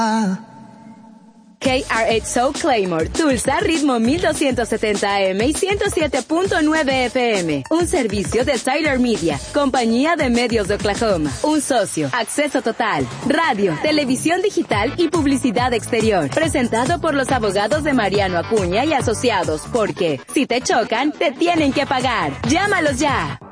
KRXO Claymore, Tulsa, ritmo 1270 AM y 107.9 FM. Un servicio de Tyler Media, compañía de medios de Oklahoma. Un socio, acceso total, radio, televisión digital y publicidad exterior. Presentado por los abogados de Mariano Acuña y Asociados, porque si te chocan, te tienen que pagar. Llámalos ya.